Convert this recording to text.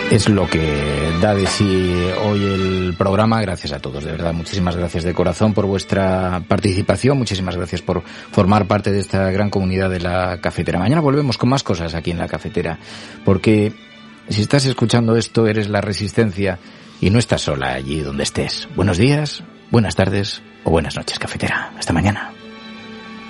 Es lo que da de sí hoy el programa. Gracias a todos, de verdad, muchísimas gracias de corazón por vuestra participación, muchísimas gracias por formar parte de esta gran comunidad de La Cafetera. Mañana volvemos con más cosas aquí en La Cafetera, porque si estás escuchando esto eres la Resistencia y no estás sola allí donde estés. Buenos días, buenas tardes o buenas noches, cafetera. Hasta mañana.